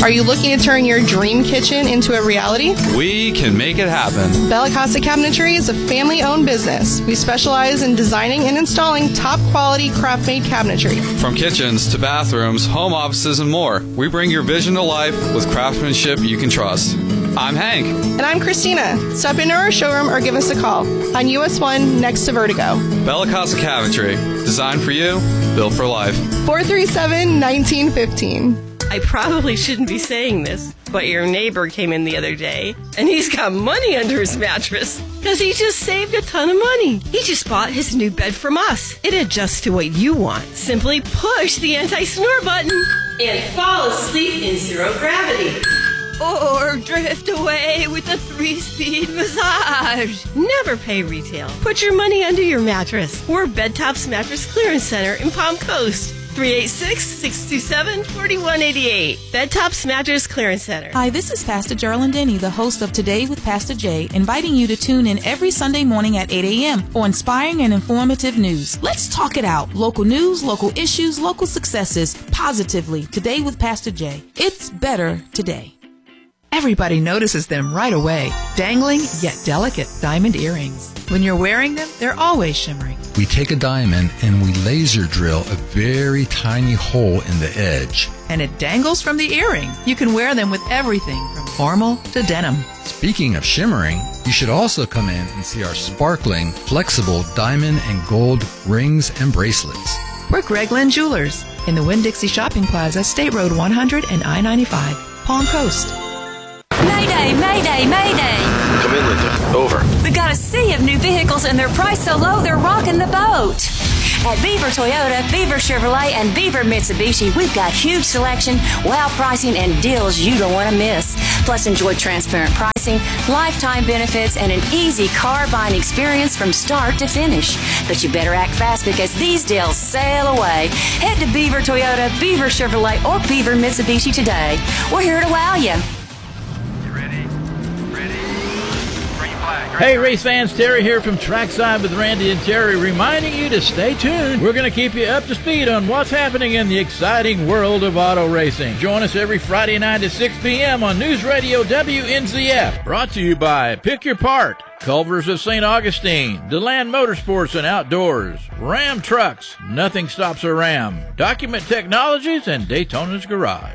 Are you looking to turn your dream kitchen into a reality? We can make it happen. Bella Casa Cabinetry is a family-owned business. We specialize in designing and installing top-quality craft-made cabinetry. From kitchens to bathrooms, home offices, and more, we bring your vision to life with craftsmanship you can trust. I'm Hank. And I'm Christina. Stop into our showroom or give us a call on US 1 next to Vertigo. Bella Casa Cabinetry. Designed for you, built for life. 437-1915. I probably shouldn't be saying this, but your neighbor came in the other day, and he's got money under his mattress because he just saved a ton of money. He just bought his new bed from us. It adjusts to what you want. Simply push the anti-snore button and fall asleep in zero gravity. Or drift away with a 3-speed massage. Never pay retail. Put your money under your mattress. We're Bedtops Mattress Clearance Center in Palm Coast. 386-627-4188. Bedtops Mattress Clearance Center. Hi, this is Pastor Geraldine Denny, the host of Today with Pastor Jay, inviting you to tune in every Sunday morning at 8 a.m. for inspiring and informative news. Let's talk it out. Local news, local issues, local successes, positively. Today with Pastor Jay. It's better today. Everybody notices them right away. Dangling yet delicate diamond earrings. When you're wearing them, they're always shimmering. We take a diamond and we laser drill a very tiny hole in the edge. And it dangles from the earring. You can wear them with everything from formal to denim. Speaking of shimmering, you should also come in and see our sparkling, flexible diamond and gold rings and bracelets. We're Greg Lynn Jewelers in the Winn-Dixie Shopping Plaza, State Road 100 and I-95, Palm Coast. Mayday, mayday, mayday. Come in, Linda. Over. We got a sea of new vehicles and they're priced so low they're rocking the boat. At Beaver Toyota, Beaver Chevrolet, and Beaver Mitsubishi, we've got huge selection, wow pricing, and deals you don't want to miss. Plus, enjoy transparent pricing, lifetime benefits, and an easy car buying experience from start to finish. But you better act fast because these deals sail away. Head to Beaver Toyota, Beaver Chevrolet, or Beaver Mitsubishi today. We're here to wow you. Hey, race fans, Terry here from Trackside with Randy and Terry, reminding you to stay tuned. We're going to keep you up to speed on what's happening in the exciting world of auto racing. Join us every Friday night at 6 p.m. on News Radio WNZF. Brought to you by Pick Your Part, Culvers of St. Augustine, DeLand Motorsports and Outdoors, Ram Trucks, Nothing Stops a Ram, Document Technologies, and Daytona's Garage.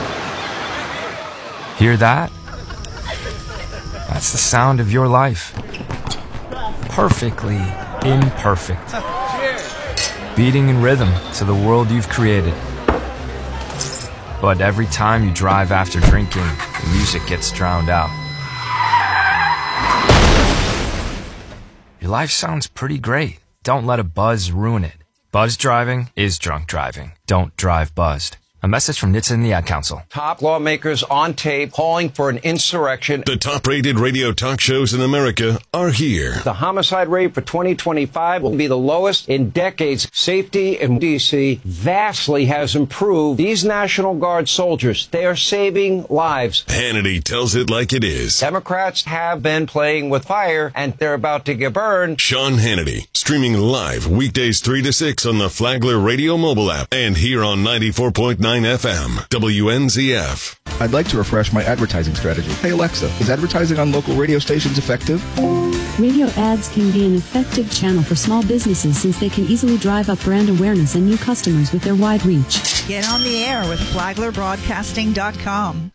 Hear that? That's the sound of your life. Perfectly imperfect. Beating in rhythm to the world you've created. But every time you drive after drinking, the music gets drowned out. Your life sounds pretty great. Don't let a buzz ruin it. Buzz driving is drunk driving. Don't drive buzzed. A message from NHTSA and the Ad Council. Top lawmakers on tape calling for an insurrection. The top-rated radio talk shows in America are here. The homicide rate for 2025 will be the lowest in decades. Safety in D.C. vastly has improved. These National Guard soldiers, they are saving lives. Hannity tells it like it is. Democrats have been playing with fire, and they're about to get burned. Sean Hannity, streaming live weekdays 3 to 6 on the Flagler Radio mobile app and here on 94.9 FM, WNZF. I'd like to refresh my advertising strategy. Hey Alexa, is advertising on local radio stations effective? Radio ads can be an effective channel for small businesses since they can easily drive up brand awareness and new customers with their wide reach. Get on the air with FlaglerBroadcasting.com.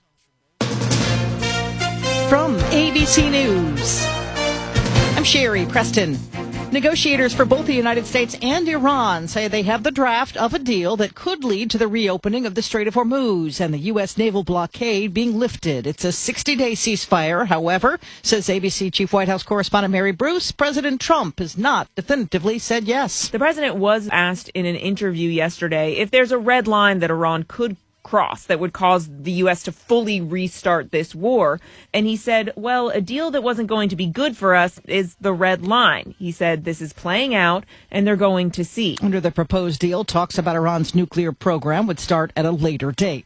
From ABC News, I'm Sherry Preston. Negotiators for both the United States and Iran say they have the draft of a deal that could lead to the reopening of the Strait of Hormuz and the U.S. naval blockade being lifted. It's a 60-day ceasefire. However, says ABC Chief White House correspondent Mary Bruce, President Trump has not definitively said yes. The president was asked in an interview yesterday if there's a red line that Iran could cross that would cause the U.S. to fully restart this war. And he said, well, a deal that wasn't going to be good for us is the red line. He said this is playing out and they're going to see. Under the proposed deal, talks about Iran's nuclear program would start at a later date.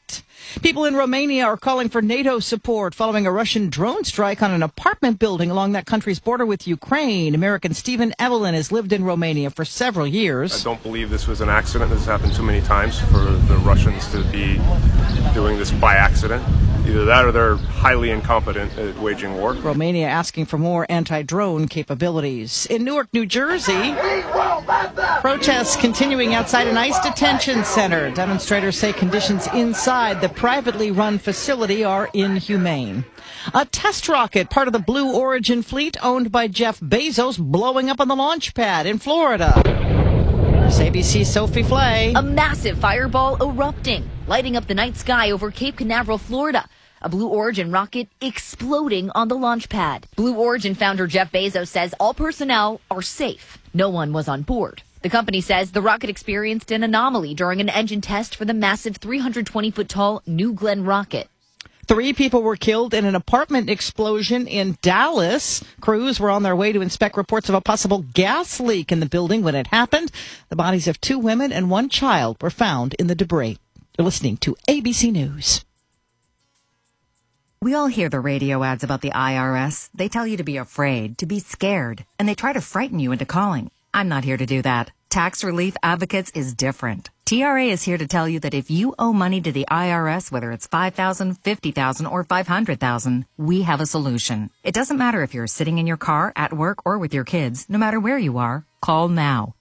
People in Romania are calling for NATO support following a Russian drone strike on an apartment building along that country's border with Ukraine. American Stephen Evelyn has lived in Romania for several years. I don't believe this was an accident. This has happened too many times for the Russians to be doing this by accident. Either that or they're highly incompetent at waging war. Romania asking for more anti-drone capabilities. In Newark, New Jersey, protests continuing outside an ICE detention center. Demonstrators say conditions inside the privately run facility are inhumane. A test rocket, part of the Blue Origin fleet owned by Jeff Bezos, blowing up on the launch pad in Florida. Here's ABC's Sophie Flay. A massive fireball erupting, lighting up the night sky over Cape Canaveral, Florida. A Blue Origin rocket exploding on the launch pad. Blue Origin founder Jeff Bezos says all personnel are safe. No one was on board. The company says the rocket experienced an anomaly during an engine test for the massive 320-foot tall New Glenn rocket. 3 people were killed in an apartment explosion in Dallas. Crews were on their way to inspect reports of a possible gas leak in the building when it happened. The bodies of 2 women and 1 child were found in the debris. You're listening to ABC News. We all hear the radio ads about the IRS. They tell you to be afraid, to be scared, and they try to frighten you into calling. I'm not here to do that. Tax Relief Advocates is different. TRA is here to tell you that if you owe money to the IRS, whether it's $5,000, $50,000, or $500,000, we have a solution. It doesn't matter if you're sitting in your car, at work, or with your kids. No matter where you are, call now.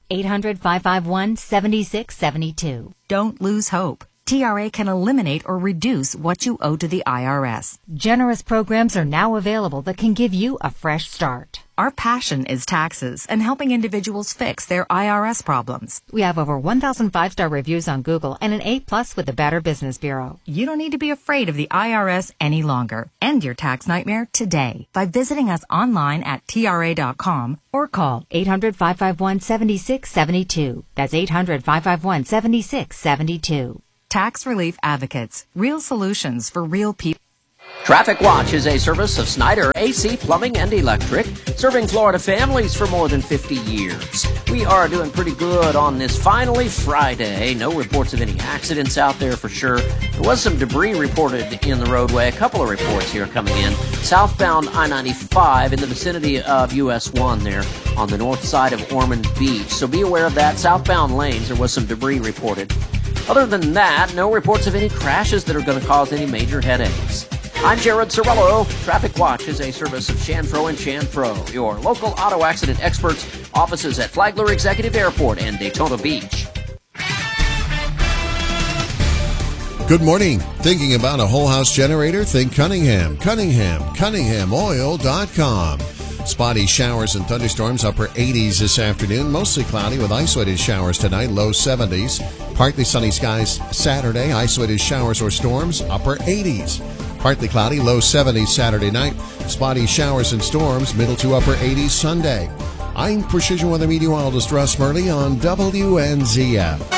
800-551-7672. Don't lose hope. TRA can eliminate or reduce what you owe to the IRS. Generous programs are now available that can give you a fresh start. Our passion is taxes and helping individuals fix their IRS problems. We have over 1,000 5-star reviews on Google and an A+ with the Better Business Bureau. You don't need to be afraid of the IRS any longer. End your tax nightmare today by visiting us online at TRA.com or call 800-551-7672. That's 800-551-7672. Tax Relief Advocates. Real solutions for real people. Traffic Watch is a service of Snyder AC Plumbing and Electric, serving Florida families for more than 50 years. We are doing pretty good on this finally Friday. No reports of any accidents out there for sure. There was some debris reported in the roadway. A couple of reports here coming in. Southbound I-95 in the vicinity of US 1 there on the north side of Ormond Beach. So be aware of that. Southbound lanes, there was some debris reported. Other than that, no reports of any crashes that are going to cause any major headaches. I'm Jared Sorello. Traffic Watch is a service of Chanfro and Chanfro, your local auto accident experts, offices at Flagler Executive Airport and Daytona Beach. Good morning. Thinking about a whole house generator? Think Cunningham. CunninghamOil.com. Spotty showers and thunderstorms, upper 80s this afternoon. Mostly cloudy with isolated showers tonight, low 70s. Partly sunny skies Saturday, isolated showers or storms, upper 80s. Partly cloudy, low 70s Saturday night. Spotty showers and storms, middle to upper 80s Sunday. I'm Precision Weather Meteorologist Russ Murley on WNZF.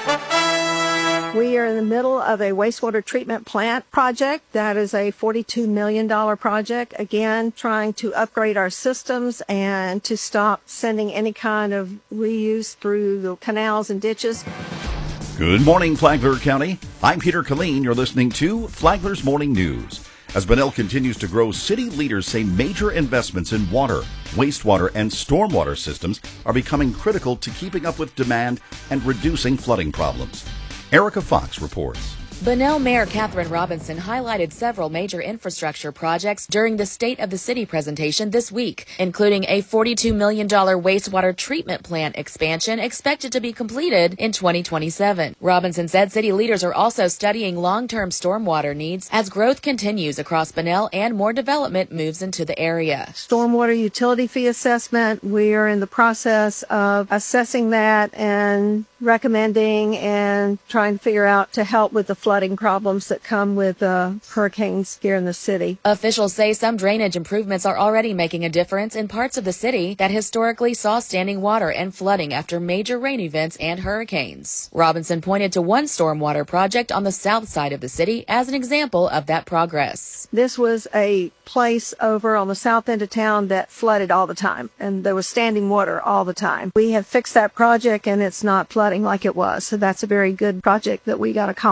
We are in the middle of a wastewater treatment plant project. That is a $42 million project. Again, trying to upgrade our systems and to stop sending any kind of reuse through the canals and ditches. Good morning, Flagler County. I'm Peter Killeen. You're listening to Flagler's Morning News. As Bunnell continues to grow, city leaders say major investments in water, wastewater, and stormwater systems are becoming critical to keeping up with demand and reducing flooding problems. Erica Fox reports. Bunnell Mayor Catherine Robinson highlighted several major infrastructure projects during the State of the City presentation this week, including a $42 million wastewater treatment plant expansion expected to be completed in 2027. Robinson said city leaders are also studying long-term stormwater needs as growth continues across Bunnell and more development moves into the area. Stormwater utility fee assessment, we are in the process of assessing that and recommending and trying to figure out to help with the flooding problems that come with hurricanes here in the city. Officials say some drainage improvements are already making a difference in parts of the city that historically saw standing water and flooding after major rain events and hurricanes. Robinson pointed to one stormwater project on the south side of the city as an example of that progress. This was a place over on the south end of town that flooded all the time, and there was standing water all the time. We have fixed that project, and it's not flooding like it was, so that's a very good project that we got accomplished.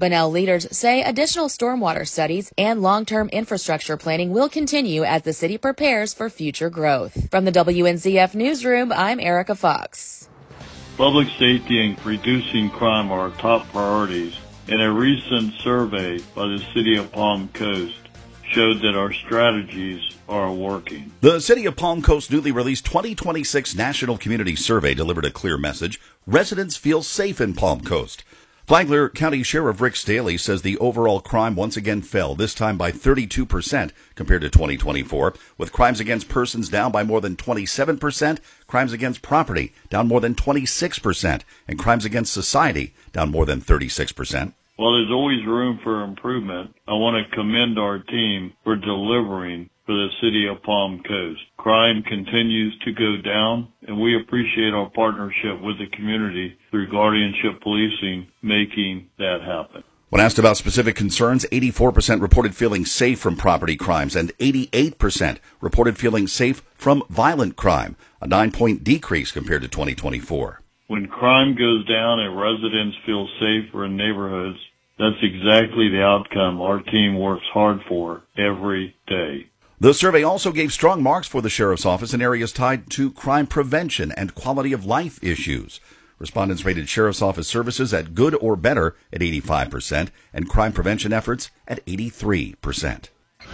Bunnell leaders say additional stormwater studies and long-term infrastructure planning will continue as the city prepares for future growth. From the WNZF Newsroom, I'm Erica Fox. Public safety and reducing crime are our top priorities. And a recent survey by the City of Palm Coast showed that our strategies are working. The City of Palm Coast newly released 2026 National Community Survey delivered a clear message. Residents feel safe in Palm Coast. Flagler County Sheriff Rick Staley says the overall crime once again fell, this time by 32% compared to 2024, with crimes against persons down by more than 27%, crimes against property down more than 26%, and crimes against society down more than 36%. While there's always room for improvement, I want to commend our team for delivering for the City of Palm Coast. Crime continues to go down, and we appreciate our partnership with the community through guardianship policing, making that happen. When asked about specific concerns, 84% reported feeling safe from property crimes and 88% reported feeling safe from violent crime, a 9-point decrease compared to 2024. When crime goes down and residents feel safer in neighborhoods, that's exactly the outcome our team works hard for every day. The survey also gave strong marks for the Sheriff's Office in areas tied to crime prevention and quality of life issues. Respondents rated Sheriff's Office services at good or better at 85% and crime prevention efforts at 83%.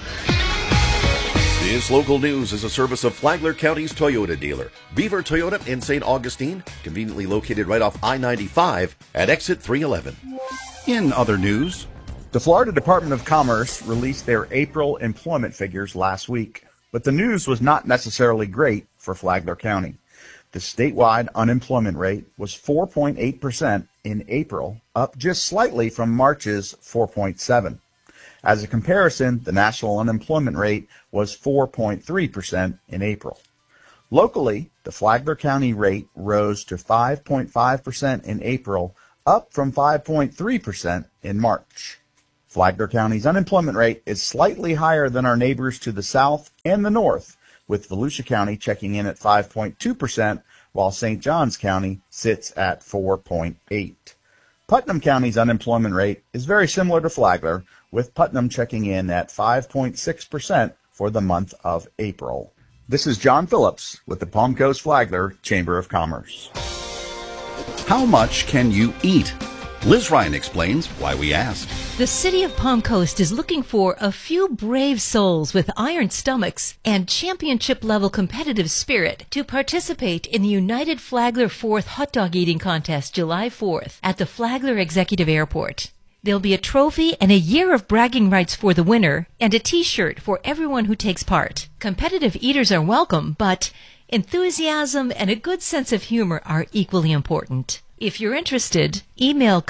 This local news is a service of Flagler County's Toyota dealer, Beaver Toyota in St. Augustine, conveniently located right off I-95 at exit 311. In other news, the Florida Department of Commerce released their April employment figures last week, but the news was not necessarily great for Flagler County. The statewide unemployment rate was 4.8% in April, up just slightly from March's 4.7%. As a comparison, the national unemployment rate was 4.3% in April. Locally, the Flagler County rate rose to 5.5% in April, up from 5.3% in March. Flagler County's unemployment rate is slightly higher than our neighbors to the south and the north, with Volusia County checking in at 5.2%, while St. Johns County sits at 4.8%. Putnam County's unemployment rate is very similar to Flagler, with Putnam checking in at 5.6% for the month of April. This is John Phillips with the Palm Coast Flagler Chamber of Commerce. How much can you eat? Liz Ryan explains why we asked. The City of Palm Coast is looking for a few brave souls with iron stomachs and championship-level competitive spirit to participate in the United Flagler 4th Hot Dog Eating Contest July 4th at the Flagler Executive Airport. There'll be a trophy and a year of bragging rights for the winner and a T-shirt for everyone who takes part. Competitive eaters are welcome, but enthusiasm and a good sense of humor are equally important. If you're interested, email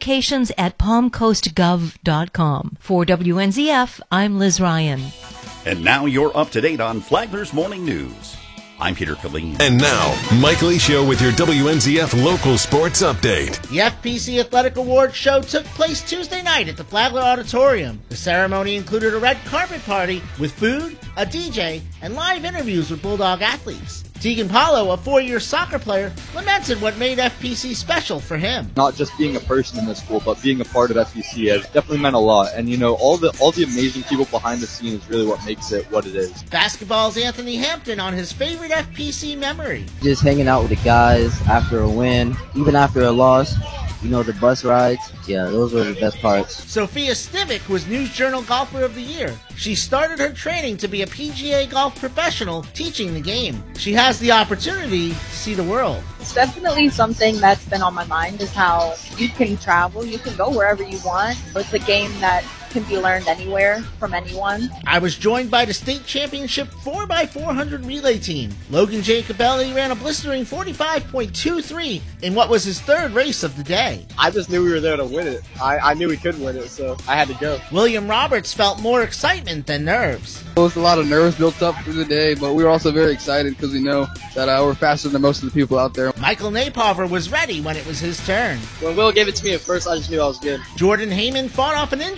communications@palmcoastgov.com. For WNZF, I'm Liz Ryan. And now you're up to date on Flagler's Morning News. I'm Peter Killeen. And now, Mike Lee Show with your WNZF local sports update. The FPC Athletic Awards show took place Tuesday night at the Flagler Auditorium. The ceremony included a red carpet party with food, a DJ, and live interviews with Bulldog athletes. Tegan Paulo, a 4-year soccer player, lamented what made FPC special for him. Not just being a person in the school, but being a part of FPC has definitely meant a lot. And you know, all the amazing people behind the scenes is really what makes it what it is. Basketball's Anthony Hampton on his favorite FPC memory. Just hanging out with the guys after a win, even after a loss. You know, the bus rides, yeah, those were the best parts. Sophia Stivic was News Journal Golfer of the Year. She started her training to be a PGA golf professional teaching the game. She has the opportunity to see the world. It's definitely something that's been on my mind is how you can travel, you can go wherever you want. It's a game that can be learned anywhere from anyone. I was joined by the state championship 4x400 relay team. Logan Jacobelli ran a blistering 45.23 in what was his third race of the day. I just knew we were there to win it. I knew we could win it, so I had to go. William Roberts felt more excitement than nerves. There was a lot of nerves built up through the day, but we were also very excited because we know that we're faster than most of the people out there. Michael Napover was ready when it was his turn. When Will gave it to me at first, I just knew I was good. Jordan Heyman fought off an injury on the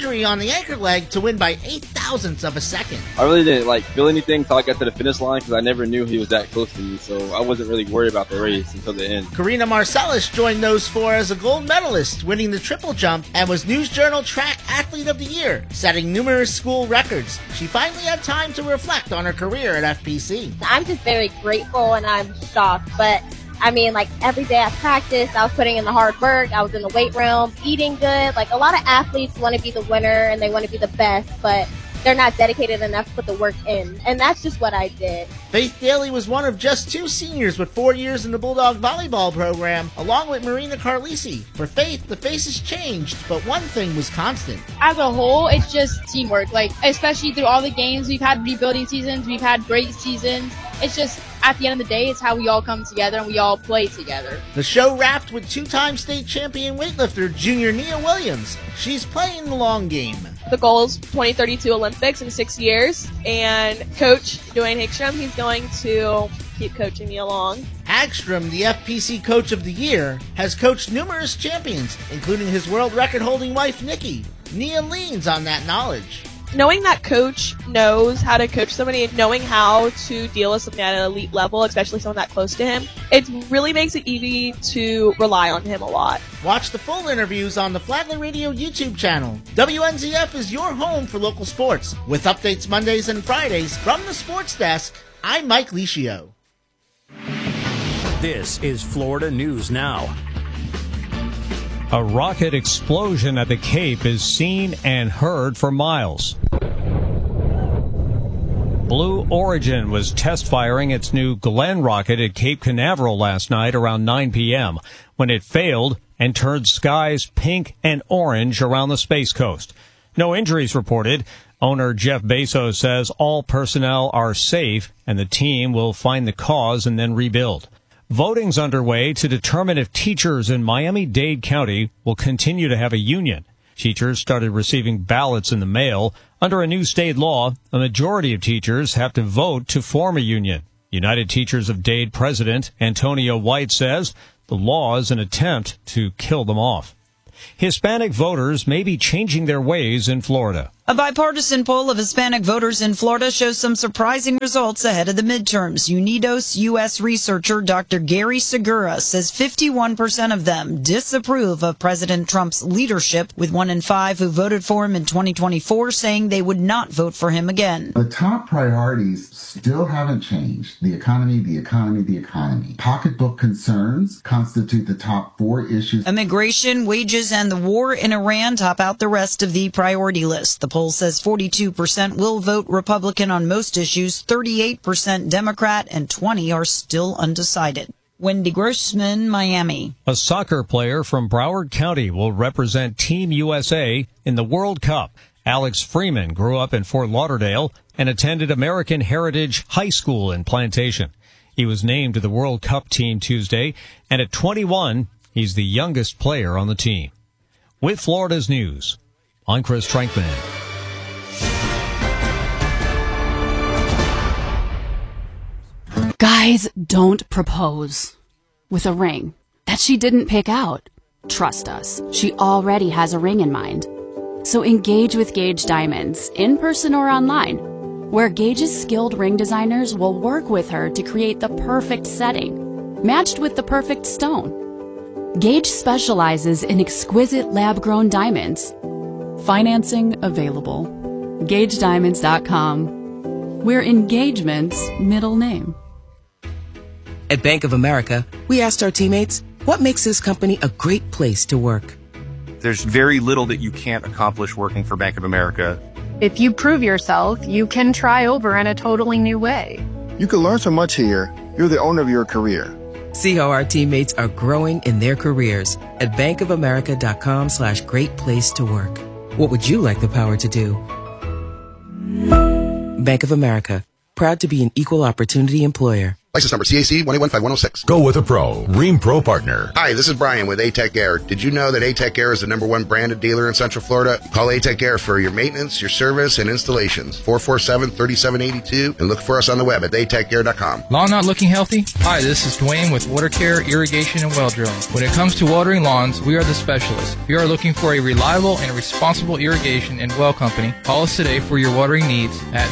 the anchor leg to win by 0.08 of a second. I really didn't feel anything until I got to the finish line because I never knew he was that close to me, so I wasn't really worried about the race until the end. Karina Marcellus joined those four as a gold medalist, winning the triple jump, and was News Journal Track Athlete of the Year, setting numerous school records. She finally had time to reflect on her career at FPC. I'm just very grateful and I'm shocked, but I mean, every day I practiced, I was putting in the hard work, I was in the weight room, eating good. A lot of athletes want to be the winner and they want to be the best, but they're not dedicated enough to put the work in. And that's just what I did. Faith Daly was one of just 2 seniors with 4 years in the Bulldog volleyball program, along with Marina Carlisi. For Faith, the faces changed, but one thing was constant. As a whole, it's just teamwork. Especially through all the games, we've had rebuilding seasons, we've had great seasons. It's just, at the end of the day, it's how we all come together and we all play together. The show wrapped with 2-time state champion weightlifter Junior Nia Williams. She's playing the long game. The goal is 2032 Olympics in 6 years, and Coach Dwayne Hagstrom, he's going to keep coaching me along. Hagstrom, the FPC Coach of the Year, has coached numerous champions, including his world record-holding wife, Nikki. Nia leans on that knowledge. Knowing that Coach knows how to coach somebody and knowing how to deal with something at an elite level, especially someone that close to him, it really makes it easy to rely on him a lot. Watch the full interviews on the Flagler Radio YouTube channel. WNZF is your home for local sports. With updates Mondays and Fridays from the sports desk, I'm Mike Licio. This is Florida News Now. A rocket explosion at the Cape is seen and heard for miles. Blue Origin was test firing its new Glenn rocket at Cape Canaveral last night around 9 p.m. when it failed and turned skies pink and orange around the Space Coast. No injuries reported. Owner Jeff Bezos says all personnel are safe and the team will find the cause and then rebuild. Voting's underway to determine if teachers in Miami-Dade County will continue to have a union. Teachers started receiving ballots in the mail. Under a new state law, a majority of teachers have to vote to form a union. United Teachers of Dade President Antonio White says the law is an attempt to kill them off. Hispanic voters may be changing their ways in Florida. A bipartisan poll of Hispanic voters in Florida shows some surprising results ahead of the midterms. UNIDOS U.S. researcher Dr. Gary Segura says 51% of them disapprove of President Trump's leadership, with 1 in 5 who voted for him in 2024 saying they would not vote for him again. The top priorities still haven't changed. The economy, the economy, the economy. Pocketbook concerns constitute the top 4 issues. Immigration, wages, and the war in Iran top out the rest of the priority list. The poll says 42% will vote Republican on most issues, 38% Democrat, and 20% are still undecided. Wendy Grossman, Miami. A soccer player from Broward County will represent Team USA in the World Cup. Alex Freeman grew up in Fort Lauderdale and attended American Heritage High School in Plantation. He was named to the World Cup team Tuesday, and at 21, he's the youngest player on the team. With Florida's news, I'm Chris Trankman. Guys, don't propose with a ring that she didn't pick out. Trust us, she already has a ring in mind. So engage with Gage Diamonds, in person or online, where Gage's skilled ring designers will work with her to create the perfect setting, matched with the perfect stone. Gage specializes in exquisite lab-grown diamonds. Financing available. GageDiamonds.com. We're engagement's middle name. At Bank of America, we asked our teammates, what makes this company a great place to work? There's very little that you can't accomplish working for Bank of America. If you prove yourself, you can try over in a totally new way. You can learn so much here. You're the owner of your career. See how our teammates are growing in their careers at bankofamerica.com/great place to work. What would you like the power to do? Bank of America, proud to be an equal opportunity employer. License number CAC 1815106. Go with a pro. Rheem Pro Partner. Hi, this is Brian with A-Tech Air. Did you know that A-Tech Air is the #1 branded dealer in Central Florida? Call A-Tech Air for your maintenance, your service, and installations. 447-3782, and look for us on the web at atechair.com. Lawn not looking healthy? Hi, this is Dwayne with Water Care, Irrigation, and Well Drilling. When it comes to watering lawns, we are the specialists. If you are looking for a reliable and responsible irrigation and well company, call us today for your watering needs at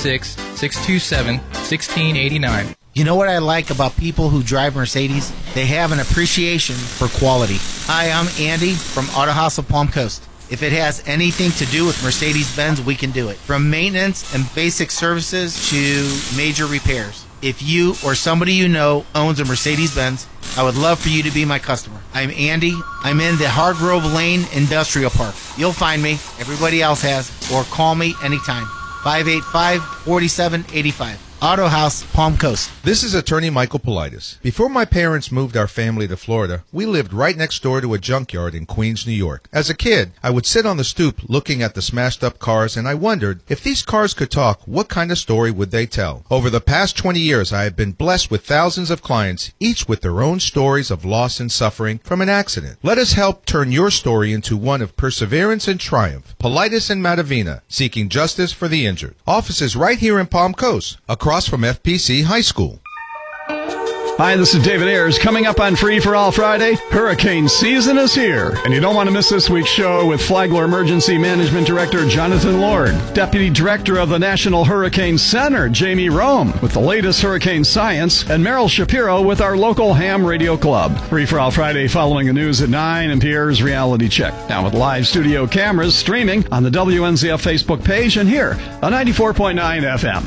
386-627-1689. You know what I like about people who drive Mercedes? They have an appreciation for quality. Hi, I'm Andy from Auto House of Palm Coast. If it has anything to do with Mercedes-Benz, we can do it. From maintenance and basic services to major repairs. If you or somebody you know owns a Mercedes-Benz, I would love for you to be my customer. I'm Andy. I'm in the Hargrove Lane Industrial Park. You'll find me. Everybody else has. Or call me anytime. 585-4785. Auto House, Palm Coast. This is attorney Michael Politis. Before my parents moved our family to Florida, we lived right next door to a junkyard in Queens, New York. As a kid, I would sit on the stoop looking at the smashed up cars, and I wondered, if these cars could talk, what kind of story would they tell? Over the past 20 years, I have been blessed with thousands of clients, each with their own stories of loss and suffering from an accident. Let us help turn your story into one of perseverance and triumph. Politis and Matavina, seeking justice for the injured. Offices right here in Palm Coast, across from FPC High School. Hi, this is David Ayers. Coming up on Free for All Friday, hurricane season is here. And you don't want to miss this week's show with Flagler Emergency Management Director Jonathan Lord, Deputy Director of the National Hurricane Center, Jamie Rome, with the latest hurricane science, and Meryl Shapiro with our local ham radio club. Free for All Friday following the news at 9 and Pierre's Reality Check. Now with live studio cameras streaming on the WNZF Facebook page and here on 94.9 FM.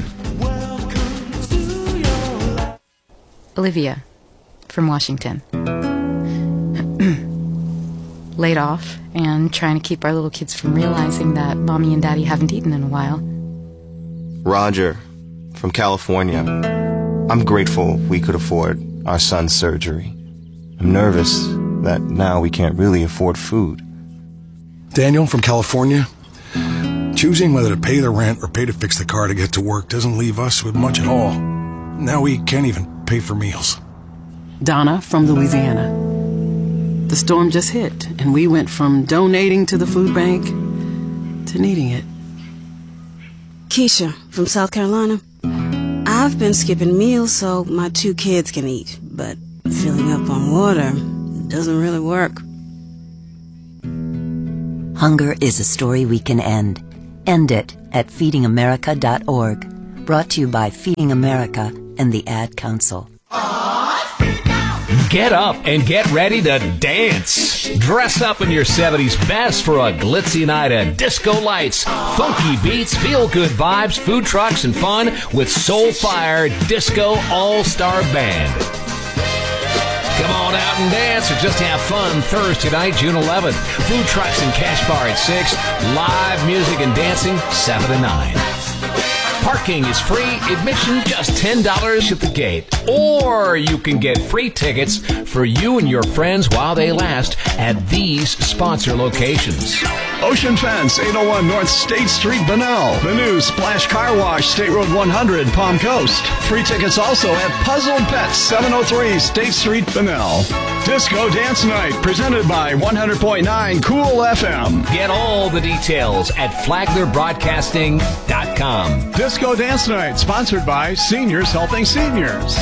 Olivia from Washington. Laid off and trying to keep our little kids from realizing that Mommy and Daddy haven't eaten in a while. Roger from California. I'm grateful we could afford our son's surgery. I'm nervous that now we can't really afford food. Daniel from California. Choosing whether to pay the rent or pay to fix the car to get to work doesn't leave us with much at all. Now we can't even pay for meals. Donna from Louisiana. The storm just hit, and we went from donating to the food bank to needing it. Keisha from South Carolina. I've been skipping meals so my 2 kids can eat, but filling up on water doesn't really work. Hunger is a story we can end. End it at feedingamerica.org. Brought to you by Feeding America and the Ad Council. Get up and get ready to dance. Dress up in your 70s best for a glitzy night of disco lights, funky beats, feel-good vibes, food trucks, and fun with Soulfire Disco All-Star Band. Come on out and dance or just have fun Thursday night, June 11th. Food trucks and cash bar at 6. Live music and dancing 7 to 9. Parking is free, admission just $10 at the gate. Or you can get free tickets for you and your friends while they last at these sponsor locations. Ocean Fence, 801 North State Street, Bunnell. The new Splash Car Wash, State Road 100, Palm Coast. Free tickets also at Puzzle Pets, 703 State Street, Bunnell. Disco Dance Night, presented by 100.9 Cool FM. Get all the details at flaglerbroadcasting.com. Disco Dance Night, sponsored by Seniors Helping Seniors.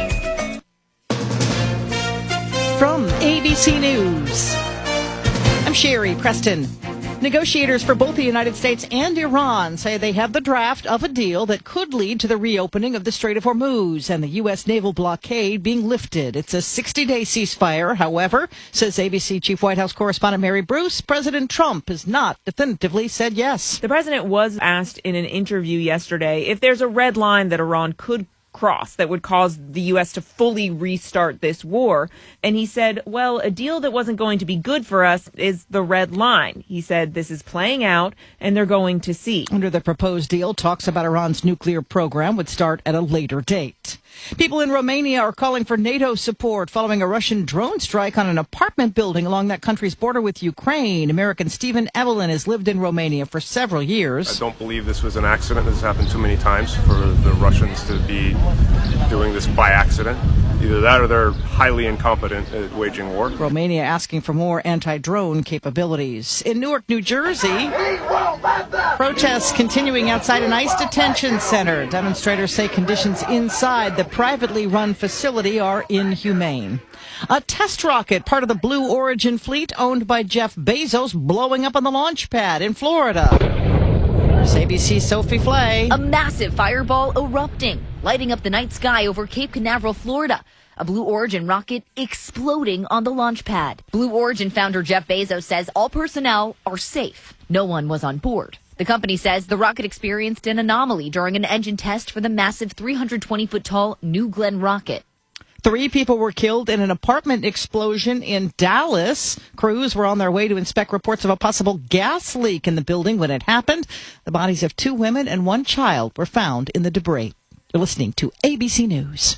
From ABC News, I'm Sherry Preston. Negotiators for both the United States and Iran say they have the draft of a deal that could lead to the reopening of the Strait of Hormuz and the U.S. naval blockade being lifted. It's a 60-day ceasefire. However, says ABC Chief White House correspondent Mary Bruce, President Trump has not definitively said yes. The president was asked in an interview yesterday if there's a red line that Iran could cross that would cause the U.S. to fully restart this war. And he said, well, a deal that wasn't going to be good for us is the red line. He said this is playing out and they're going to see. Under the proposed deal, talks about Iran's nuclear program would start at a later date. People in Romania are calling for NATO support following a Russian drone strike on an apartment building along that country's border with Ukraine. American Stephen Evelyn has lived in Romania for several years. I don't believe this was an accident. This has happened too many times for the Russians to be doing this by accident. Either that or they're highly incompetent at waging war. Romania asking for more anti-drone capabilities. In Newark, New Jersey, protests continuing outside an ICE detention center. Demonstrators say conditions inside the privately run facility are inhumane. A test rocket, part of the Blue Origin fleet owned by Jeff Bezos, blowing up on the launch pad in Florida. Here's ABC's Sophie Flay. A massive fireball erupting, lighting up the night sky over Cape Canaveral, Florida. A Blue Origin rocket exploding on the launch pad. Blue Origin founder Jeff Bezos says all personnel are safe. No one was on board. The company says the rocket experienced an anomaly during an engine test for the massive 320-foot-tall New Glenn rocket. 3 people were killed in an apartment explosion in Dallas. Crews were on their way to inspect reports of a possible gas leak in the building when it happened. The bodies of 2 women and 1 child were found in the debris. You're listening to ABC News.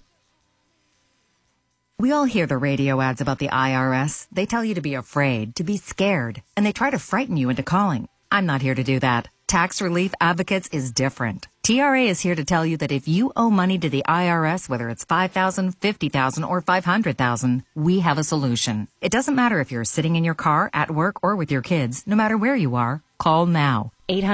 We all hear the radio ads about the IRS. They tell you to be afraid, to be scared, and they try to frighten you into calling. I'm not here to do that. Tax Relief Advocates is different. TRA is here to tell you that if you owe money to the IRS, whether it's $5,000, $50,000, or $500,000, we have a solution. It doesn't matter if you're sitting in your car, at work, or with your kids. No matter where you are, call now.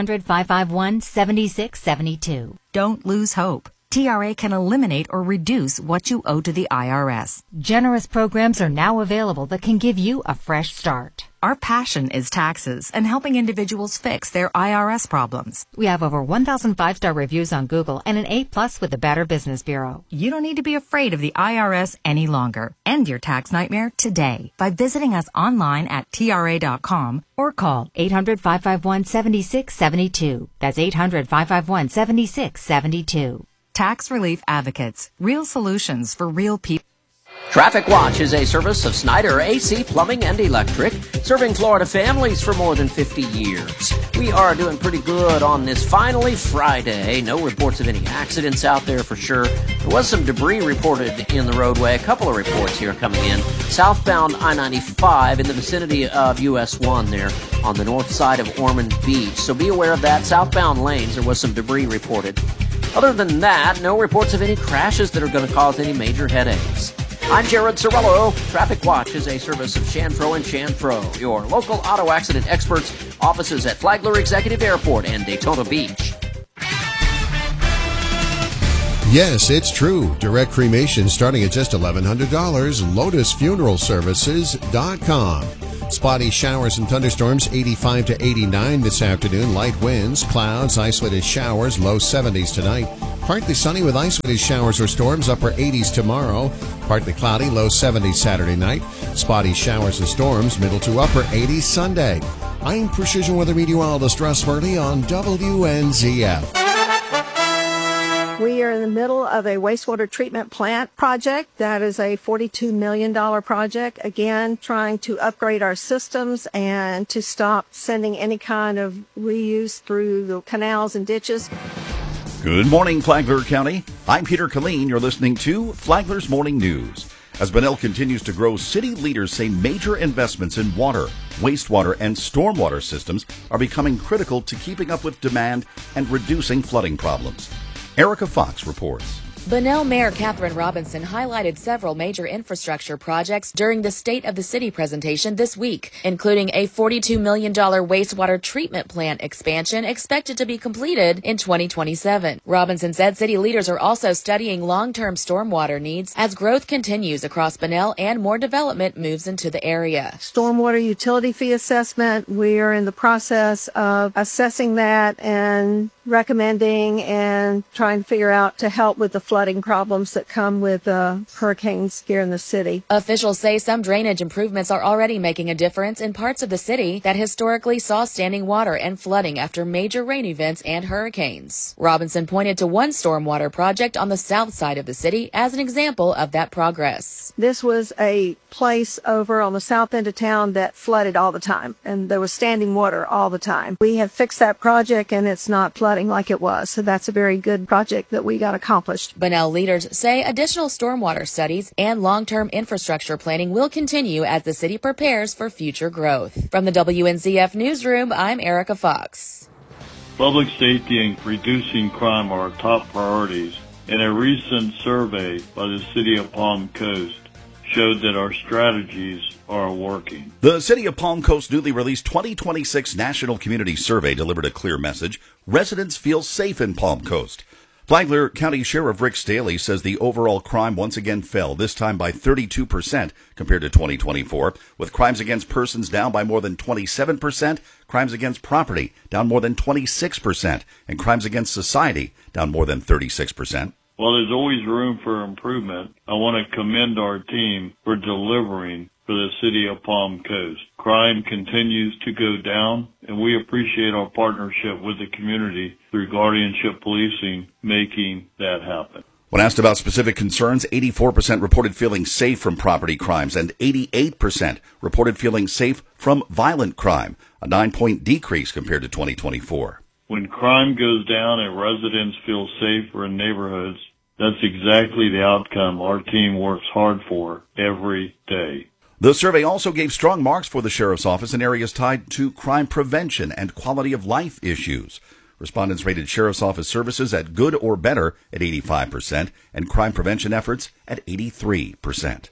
800-551-7672. Don't lose hope. TRA can eliminate or reduce what you owe to the IRS. Generous programs are now available that can give you a fresh start. Our passion is taxes and helping individuals fix their IRS problems. We have over 1,000 5-star reviews on Google and an A+ with the Better Business Bureau. You don't need to be afraid of the IRS any longer. End your tax nightmare today by visiting us online at TRA.com or call 800-551-7672. That's 800-551-7672. Tax Relief Advocates. Real solutions for real people. Traffic Watch is a service of Snyder AC Plumbing and Electric, serving Florida families for more than 50 years. We are doing pretty good on this finally Friday. No reports of any accidents out there for sure. There was some debris reported in the roadway. A couple of reports here coming in. Southbound I-95 in the vicinity of US 1 there on the north side of Ormond Beach. So be aware of that. Southbound lanes, there was some debris reported. Other than that, no reports of any crashes that are going to cause any major headaches. I'm Jared Sorello. Traffic Watch is a service of Chanfro & Chanfro, your local auto accident experts, offices at Flagler Executive Airport and Daytona Beach. Yes, it's true. Direct cremation starting at just $1,100. LotusFuneralServices.com. Spotty showers and thunderstorms, 85 to 89 this afternoon. Light winds, clouds, isolated showers, low 70s tonight. Partly sunny with isolated showers or storms, upper 80s tomorrow. Partly cloudy, low 70s Saturday night. Spotty showers and storms, middle to upper 80s Sunday. I'm Precision Weather Meteorologist Russ Murley on WNZF. We are in the middle of a wastewater treatment plant project. That is a $42 million project. Again, trying to upgrade our systems and to stop sending any kind of reuse through the canals and ditches. Good morning, Flagler County. I'm Peter Killeen. You're listening to Flagler's Morning News. As Bunnell continues to grow, city leaders say major investments in water, wastewater, and stormwater systems are becoming critical to keeping up with demand and reducing flooding problems. Erica Fox reports. Bunnell Mayor Catherine Robinson highlighted several major infrastructure projects during the State of the City presentation this week, including a $42 million wastewater treatment plant expansion expected to be completed in 2027. Robinson said city leaders are also studying long-term stormwater needs as growth continues across Bunnell and more development moves into the area. Stormwater utility fee assessment, we are in the process of assessing that and recommending and trying to figure out to help with the flooding problems that come with hurricanes here in the city. Officials say some drainage improvements are already making a difference in parts of the city that historically saw standing water and flooding after major rain events and hurricanes. Robinson pointed to one stormwater project on the south side of the city as an example of that progress. This was a place over on the south end of town that flooded all the time, and there was standing water all the time. We have fixed that project and it's not flooding flooding like it was. So that's a very good project that we got accomplished. Bunnell leaders say additional stormwater studies and long-term infrastructure planning will continue as the city prepares for future growth. From the WNZF Newsroom, I'm Erica Fox. Public safety and reducing crime are our top priorities, and a recent survey by the City of Palm Coast showed that our strategies are working. The City of Palm Coast newly released 2026 National Community Survey delivered a clear message. Residents feel safe in Palm Coast. Flagler County Sheriff Rick Staley says the overall crime once again fell, this time by 32% compared to 2024, with crimes against persons down by more than 27%, crimes against property down more than 26%, and crimes against society down more than 36%. While there's always room for improvement, I want to commend our team for delivering for the City of Palm Coast. Crime continues to go down, and we appreciate our partnership with the community through guardianship policing, making that happen. When asked about specific concerns, 84% reported feeling safe from property crimes and 88% reported feeling safe from violent crime, a 9-point decrease compared to 2024. When crime goes down and residents feel safer in neighborhoods, that's exactly the outcome our team works hard for every day. The survey also gave strong marks for the Sheriff's Office in areas tied to crime prevention and quality of life issues. Respondents rated Sheriff's Office services at good or better at 85% and crime prevention efforts at 83%.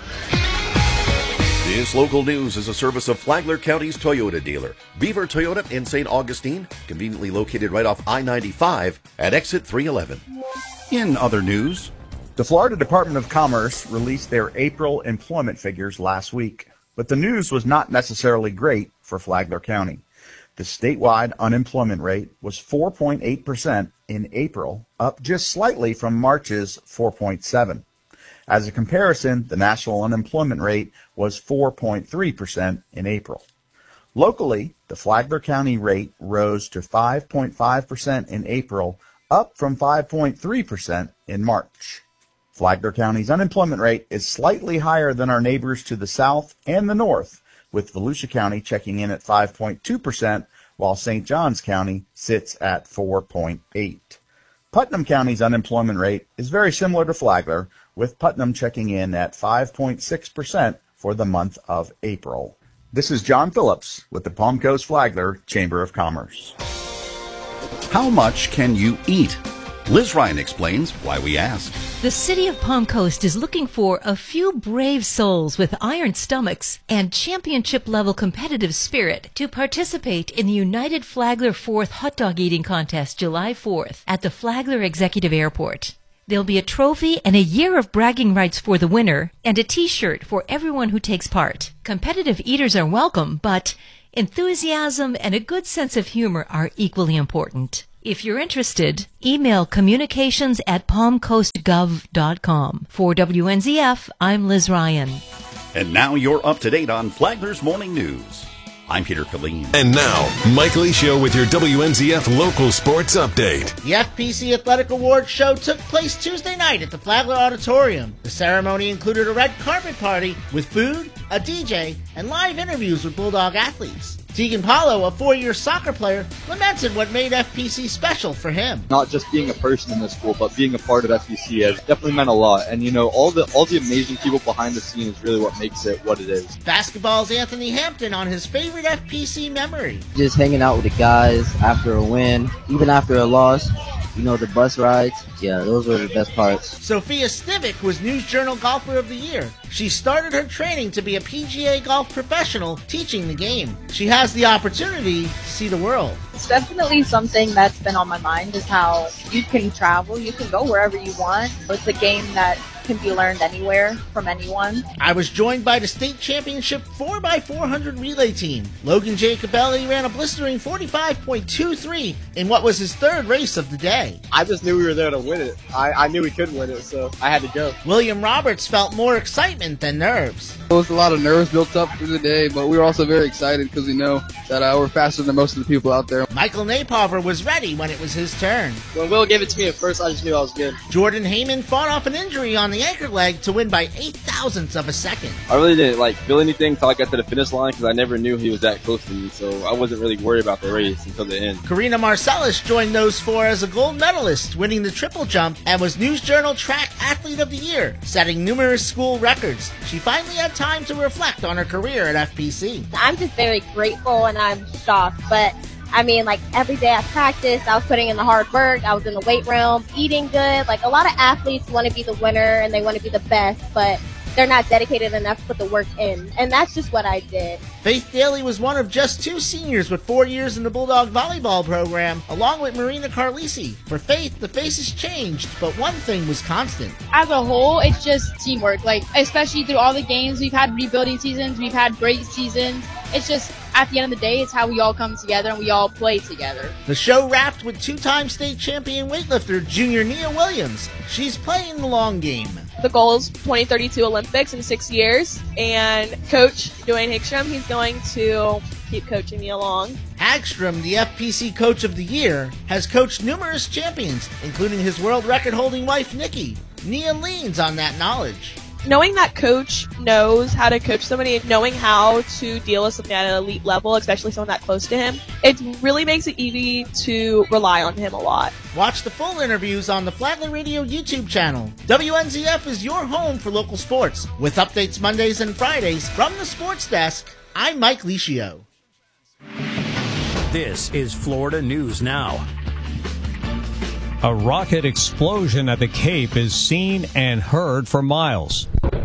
This local news is a service of Flagler County's Toyota dealer, Beaver Toyota in St. Augustine, conveniently located right off I-95 at exit 311. In other news, the Florida Department of Commerce released their April employment figures last week, but the news was not necessarily great for Flagler County. The statewide unemployment rate was 4.8% in April, up just slightly from March's 4.7%. As a comparison, the national unemployment rate was 4.3% in April. Locally, the Flagler County rate rose to 5.5% in April, up from 5.3% in March. Flagler County's unemployment rate is slightly higher than our neighbors to the south and the north, with Volusia County checking in at 5.2%, while St. Johns County sits at 4.8%. Putnam County's unemployment rate is very similar to Flagler, with Putnam checking in at 5.6% for the month of April. This is John Phillips with the Palm Coast Flagler Chamber of Commerce. How much can you eat? Liz Ryan explains why we asked. The city of Palm Coast is looking for a few brave souls with iron stomachs and championship-level competitive spirit to participate in the United Flagler 4th Hot Dog Eating Contest July 4th at the Flagler Executive Airport. There'll be a trophy and a year of bragging rights for the winner and a T-shirt for everyone who takes part. Competitive eaters are welcome, but enthusiasm and a good sense of humor are equally important. If you're interested, email communications@palmcoastgov.com. For WNZF, I'm Liz Ryan. And now you're up to date on Flagler's Morning News. I'm Peter Killeen. And now, Mike Lee Show with your WNZF local sports update. The FPC Athletic Awards show took place Tuesday night at the Flagler Auditorium. The ceremony included a red carpet party with food, a DJ, and live interviews with Bulldog athletes. Tegan Paulo, a 4-year soccer player, lamented what made FPC special for him. Not just being a person in the school, but being a part of FPC has definitely meant a lot. And you know, all the amazing people behind the scenes is really what makes it what it is. Basketball's Anthony Hampton on his favorite FPC memory. Just hanging out with the guys after a win, even after a loss. You know, the bus rides, yeah, those were the best parts. Sophia Stivic was News Journal Golfer of the Year. She started her training to be a PGA golf professional teaching the game. She has the opportunity to see the world. It's definitely something that's been on my mind, is how you can travel, you can go wherever you want. It's a game that can be learned anywhere from anyone. I was joined by the state championship 4x400 relay team. Logan Jacobelli ran a blistering 45.23 in what was his third race of the day. I just knew we were there to win it. I knew we could win it, so I had to go. William Roberts felt more excitement than nerves. There was a lot of nerves built up through the day, but we were also very excited because we know that we're faster than most of the people out there. Michael Napover was ready when it was his turn. When Will gave it to me at first, I just knew I was good. Jordan Heyman fought off an injury on the the anchor leg to win by 0.08 of a second. I really didn't feel anything until I got to the finish line because I never knew he was that close to me, so I wasn't really worried about the race until the end. Karina Marcellus joined those four as a gold medalist, winning the triple jump, and was News Journal Track Athlete of the Year, setting numerous school records. She finally had time to reflect on her career at FPC. I'm just very grateful and I'm shocked, but I mean, every day I practiced, I was putting in the hard work, I was in the weight room, eating good. A lot of athletes want to be the winner and they want to be the best, but they're not dedicated enough to put the work in. And that's just what I did. Faith Daly was one of just 2 seniors with 4 years in the Bulldog volleyball program, along with Marina Carlisi. For Faith, the faces changed, but one thing was constant. As a whole, it's just teamwork. Especially through all the games, we've had rebuilding seasons, we've had great seasons. It's just, at the end of the day, it's how we all come together and we all play together. The show wrapped with 2-time state champion weightlifter Junior Nia Williams. She's playing the long game. The goal is 2032 Olympics in 6 years, and Coach Dwayne Hagstrom, he's going to keep coaching me along. Hagstrom, the FPC Coach of the Year, has coached numerous champions, including his world record-holding wife, Nikki. Nia leans on that knowledge. Knowing that Coach knows how to coach somebody and knowing how to deal with something at an elite level, especially someone that close to him, it really makes it easy to rely on him a lot. Watch the full interviews on the Flagler Radio YouTube channel. WNZF is your home for local sports. With updates Mondays and Fridays from the sports desk, I'm Mike Licio. This is Florida News Now. A rocket explosion at the Cape is seen and heard for miles.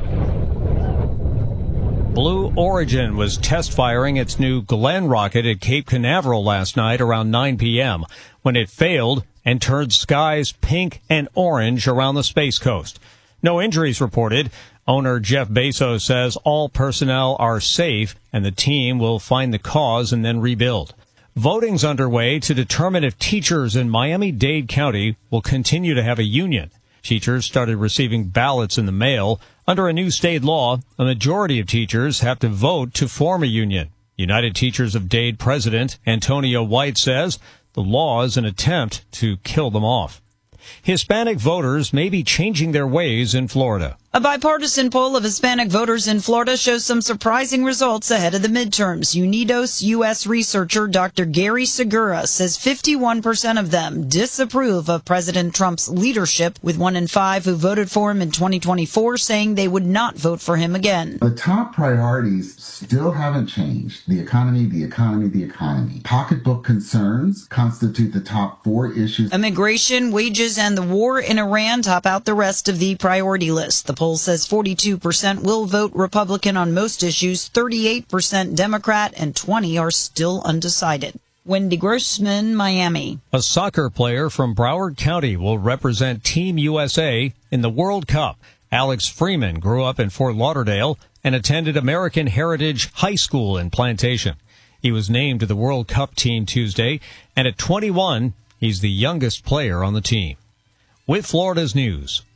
Blue Origin was test firing its new Glenn rocket at Cape Canaveral last night around 9 p.m. when it failed and turned skies pink and orange around the Space Coast. No injuries reported. Owner Jeff Bezos says all personnel are safe and the team will find the cause and then rebuild. Voting's underway to determine if teachers in Miami-Dade County will continue to have a union. Teachers started receiving ballots in the mail. Under a new state law, a majority of teachers have to vote to form a union. United Teachers of Dade President Antonio White says the law is an attempt to kill them off. Hispanic voters may be changing their ways in Florida. A bipartisan poll of Hispanic voters in Florida shows some surprising results ahead of the midterms. UNIDOS U.S. researcher Dr. Gary Segura says 51% of them disapprove of President Trump's leadership, with 1 in 5 who voted for him in 2024 saying they would not vote for him again. The top priorities still haven't changed. The economy, the economy, the economy. Pocketbook concerns constitute the top 4 issues. Immigration, wages, and the war in Iran top out the rest of the priority list. The poll says 42% will vote Republican on most issues, 38% Democrat, and 20% are still undecided. Wendy Grossman, Miami. A soccer player from Broward County will represent Team USA in the World Cup. Alex Freeman grew up in Fort Lauderdale and attended American Heritage High School in Plantation. He was named to the World Cup team Tuesday, and at 21, he's the youngest player on the team. With Florida's news,